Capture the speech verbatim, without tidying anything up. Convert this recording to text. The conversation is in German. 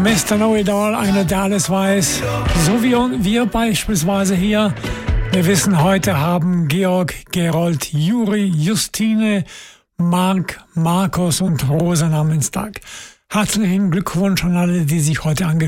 Mister Know-it-all, einer, der alles weiß. So wie wir beispielsweise hier. Wir wissen, heute haben Georg, Gerold, Juri, Justine, Mark, Markus und Rosa Namenstag. Herzlichen Glückwunsch an alle, die sich heute angeschlossen